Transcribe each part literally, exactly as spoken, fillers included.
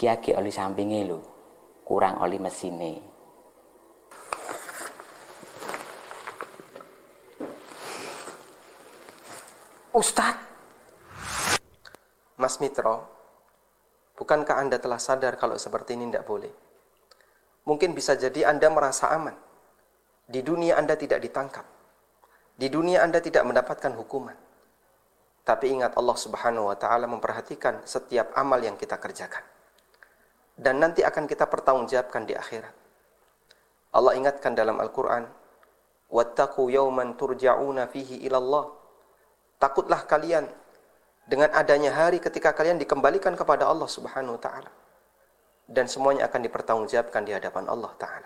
iki oli sampinge lho. Kurang oli mesine. Ustaz, Mas Mitro, bukankah Anda telah sadar kalau seperti ini tidak boleh? Mungkin bisa jadi Anda merasa aman. Di dunia Anda tidak ditangkap. Di dunia Anda tidak mendapatkan hukuman. Tapi ingat, Allah Subhanahu wa Ta'ala memperhatikan setiap amal yang kita kerjakan. Dan nanti akan kita pertanggungjawabkan di akhirat. Allah ingatkan dalam Al-Quran, "Wattaqu yawman turja'una fihi ilallah." Takutlah kalian dengan adanya hari ketika kalian dikembalikan kepada Allah Subhanahu wa Ta'ala. Dan semuanya akan dipertanggungjawabkan di hadapan Allah Ta'ala.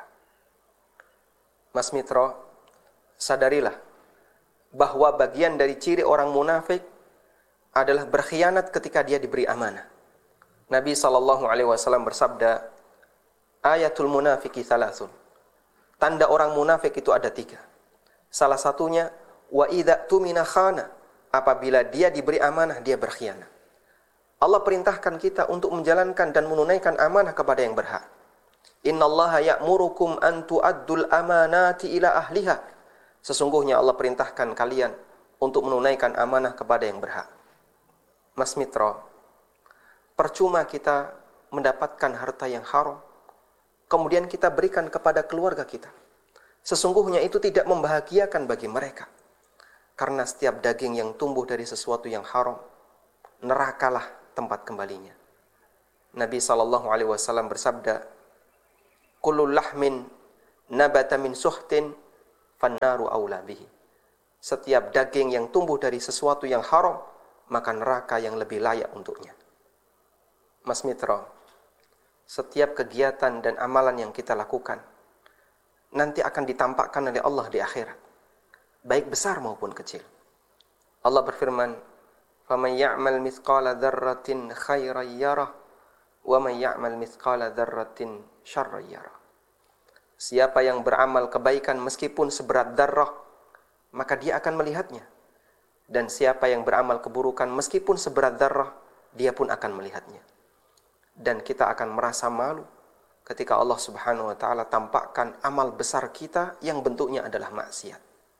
Mas Mitro, sadarilah bahwa bagian dari ciri orang munafik adalah berkhianat ketika dia diberi amanah. Nabi sallallahu alaihi wasallam bersabda, "Ayatul munafiki thalathun." Tanda orang munafik itu ada tiga. Salah satunya, wa idza tumina khana. Apabila dia diberi amanah, dia berkhianat. Allah perintahkan kita untuk menjalankan dan menunaikan amanah kepada yang berhak. Innallaha ya'murukum an tu'addul amanati ila ahliha. Sesungguhnya Allah perintahkan kalian untuk menunaikan amanah kepada yang berhak. Mas Mitro, percuma kita mendapatkan harta yang haram, kemudian kita berikan kepada keluarga kita. Sesungguhnya itu tidak membahagiakan bagi mereka. Karena setiap daging yang tumbuh dari sesuatu yang haram, nerakalah tempat kembalinya. Nabi sallallahu alaihi wasallam bersabda, "Kullu lahmin nabata min suhtin fannaru aula bihi." Setiap daging yang tumbuh dari sesuatu yang haram, maka neraka yang lebih layak untuknya. Mas Mitro, setiap kegiatan dan amalan yang kita lakukan nanti akan ditampakkan oleh Allah di akhirat, baik besar maupun kecil. Allah berfirman, "Faman ya'mal mithqala dzarratin khairan yarah, wa man ya'mal mithqala dzarratin syarran yarah." Siapa yang beramal kebaikan meskipun seberat darah, maka dia akan melihatnya. Dan siapa yang beramal keburukan meskipun seberat darah, dia pun akan melihatnya. Dan kita akan merasa malu ketika Allah Subhanahu wa Ta'ala tampakkan amal besar kita yang bentuknya adalah maksiat.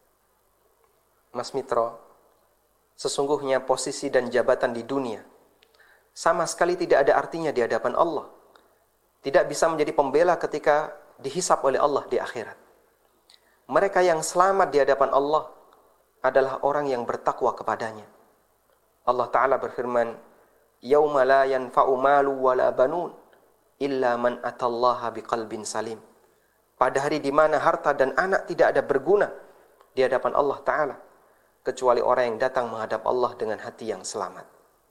Mas Mitro, sesungguhnya posisi dan jabatan di dunia sama sekali tidak ada artinya di hadapan Allah. Tidak bisa menjadi pembela ketika dihisab oleh Allah di akhirat. Mereka yang selamat di hadapan Allah adalah orang yang bertakwa kepadanya. Allah Ta'ala berfirman, "Yauma la yanfa'u malu wala banun illa man atallaha biqalbin salim." Pada hari di mana harta dan anak tidak ada berguna di hadapan Allah Ta'ala, kecuali orang yang datang menghadap Allah dengan hati yang selamat.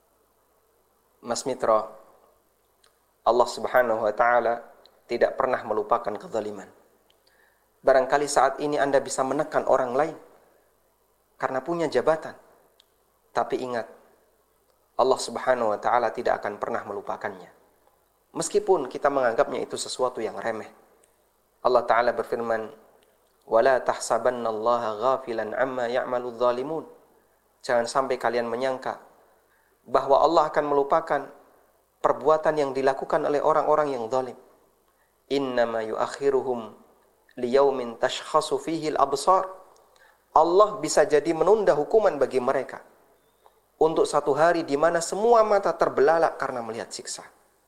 Mas Mitro, Allah Subhanahu wa Ta'ala tidak pernah melupakan kezaliman. Barangkali saat ini Anda bisa menekan orang lain karena punya jabatan. Tapi ingat, Allah Subhanahu wa Ta'ala tidak akan pernah melupakannya. Meskipun kita menganggapnya itu sesuatu yang remeh. Allah Ta'ala berfirman, "Wala tahsabannallaha ghafilan amma ya'maludz zalimun." Jangan sampai kalian menyangka bahwa Allah akan melupakan perbuatan yang dilakukan oleh orang-orang yang zalim. Innama yuakhiruhum liyaumin tashkhasu fihi al-absar. Allah bisa jadi menunda hukuman bagi mereka untuk satu hari di mana semua mata terbelalak karena melihat siksa.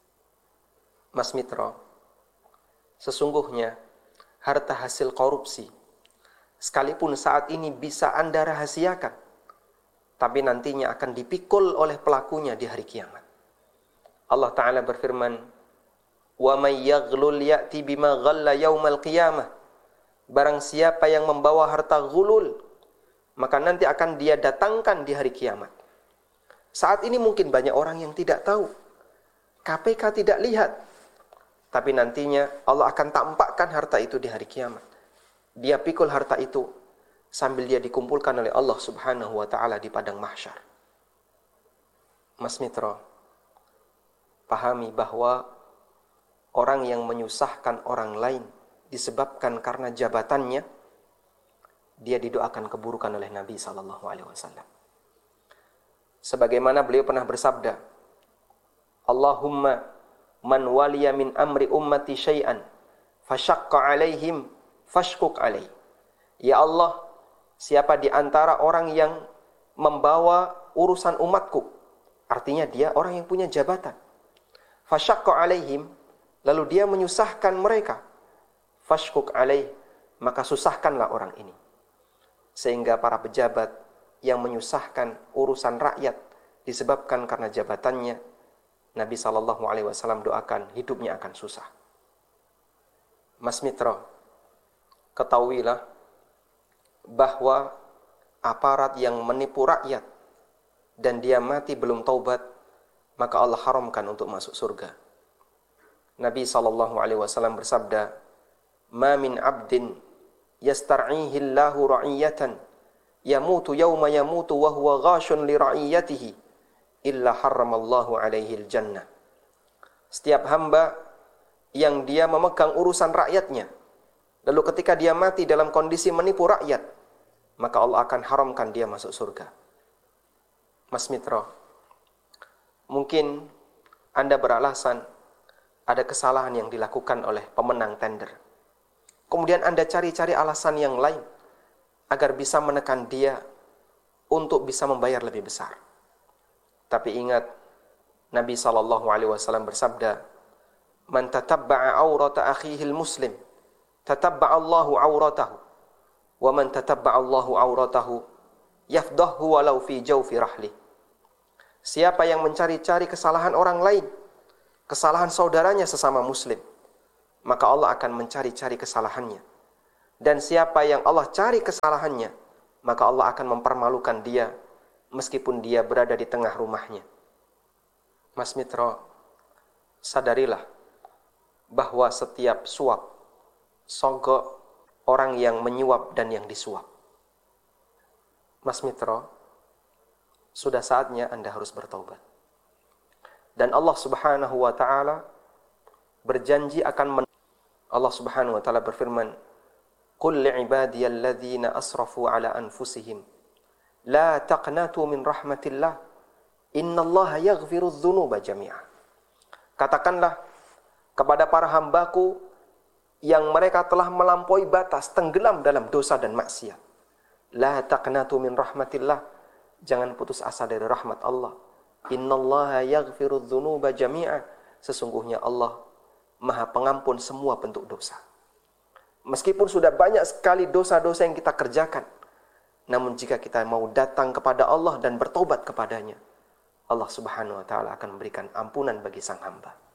Mas Mitro, sesungguhnya harta hasil korupsi, sekalipun saat ini bisa Anda rahasiakan, tapi nantinya akan dipikul oleh pelakunya di hari kiamat. Allah Ta'ala berfirman, "Wa may yaghlul ya'ti bima ghalla yaumal qiyamah." Barang siapa yang membawa harta ghulul, maka nanti akan dia datangkan di hari kiamat. Saat ini mungkin banyak orang yang tidak tahu. K P K tidak lihat. Tapi nantinya Allah akan tampakkan harta itu di hari kiamat. Dia pikul harta itu sambil dia dikumpulkan oleh Allah Subhanahu wa Ta'ala di padang mahsyar. Mas Mitro, pahami bahwa orang yang menyusahkan orang lain disebabkan karena jabatannya, dia didoakan keburukan oleh Nabi sallallahu alaihi wasallam. Sebagaimana beliau pernah bersabda, "Allahumma man waliya min amri ummati syai'an fashaqqa alaihim fashkuk alaih. Ya Allah, siapa di antara orang yang membawa urusan umatku, artinya dia orang yang punya jabatan, fashaqqa alaihim, lalu dia menyusahkan mereka, fashkuk alaih, maka susahkanlah orang ini. Sehingga para pejabat yang menyusahkan urusan rakyat disebabkan karena jabatannya, Nabi shallallahu alaihi wasallam doakan hidupnya akan susah. Mas Mitra, ketahuilah bahwa aparat yang menipu rakyat dan dia mati belum taubat, maka Allah haramkan untuk masuk surga. Nabi shallallahu alaihi wasallam bersabda, "Ma min 'abdin yastar'ihi Allahu ra'iyatan yamutu yawma yamutu wa huwa ghashun li ra'iyatihi illa harramallahu alaihi al-jannah." Setiap hamba yang dia memegang urusan rakyatnya, lalu ketika dia mati dalam kondisi menipu rakyat, maka Allah akan haramkan dia masuk surga. Mas Mitra, mungkin Anda beralasan ada kesalahan yang dilakukan oleh pemenang tender. Kemudian Anda cari-cari alasan yang lain agar bisa menekan dia untuk bisa membayar lebih besar. Tapi ingat, Nabi shallallahu alaihi wasallam bersabda, "Man tatabba'a aurata akhihil muslim, tatabba'a Allahu auratahu. Wa man tatabba'a Allahu auratahu, yafdahu walau fi jawfi rahli." Siapa yang mencari-cari kesalahan orang lain, kesalahan saudaranya sesama muslim, maka Allah akan mencari-cari kesalahannya. Dan siapa yang Allah cari kesalahannya, maka Allah akan mempermalukan dia meskipun dia berada di tengah rumahnya. Mas Mitra, sadarilah bahwa setiap suap, sogok, orang yang menyuap dan yang disuap. Mas Mitra, sudah saatnya Anda harus bertaubat. Dan Allah Subhanahu wa taala berjanji akan men- Allah Subhanahu wa taala berfirman, "Qul li'ibadiyalladzina asrafu ala anfusihim la taqnatu min rahmatillah innallaha yaghfirudz dzunuba jami'a." Katakanlah kepada para hambaku yang mereka telah melampaui batas, tenggelam dalam dosa dan maksiat, la taqnatu min rahmatillah, jangan putus asa dari rahmat Allah. Innallaha yaghfirudz dzunuba jami'a, sesungguhnya Allah Maha Pengampun semua bentuk dosa. Meskipun sudah banyak sekali dosa-dosa yang kita kerjakan, namun jika kita mau datang kepada Allah dan bertobat kepadanya, Allah Subhanahu wa taala akan memberikan ampunan bagi sang hamba.